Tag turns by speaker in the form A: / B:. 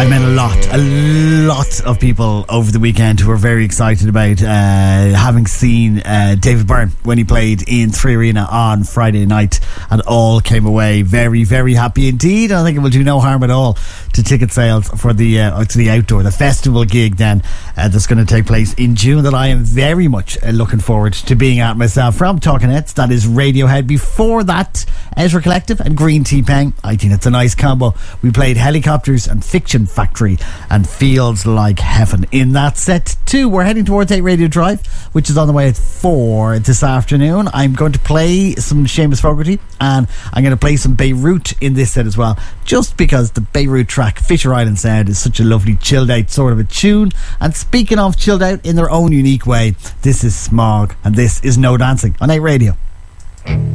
A: I met a lot of people over the weekend who were very excited about having seen David Byrne when he played in Three Arena on Friday night, and all came away very, very happy indeed. I think it will do no harm at all to ticket sales for the festival gig then that's going to take place in June, that I am very much looking forward to being at myself. From Talking Heads, that is Radiohead. Before that, Ezra Collective and Green Tea Peng. I think it's a nice combo. We played Helicopters and Fiction Factory and Feels Like Heaven in that set too. We're heading towards 8 Radio Drive, which is on the way at 4 this afternoon. I'm going to play some Seamus Fogarty, and I'm going to play some Beirut in this set as well, just because the Beirut track Fisher Island Sound is such a lovely chilled out sort of a tune. And speaking of chilled out in their own unique way, this is Smog and this is No Dancing on 8 Radio.